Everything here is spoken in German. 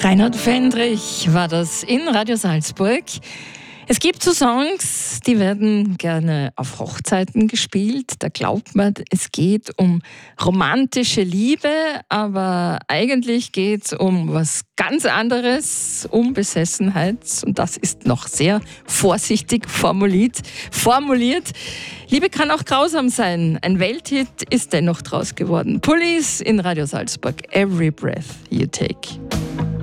Reinhard Fendrich war das in Radio Salzburg. Es gibt so Songs, die werden gerne auf Hochzeiten gespielt. Da glaubt man, es geht um romantische Liebe, aber eigentlich geht es um was ganz anderes, um Besessenheit. Und das ist noch sehr vorsichtig formuliert. Liebe kann auch grausam sein. Ein Welthit ist dennoch draus geworden. Police in Radio Salzburg. Every breath you take.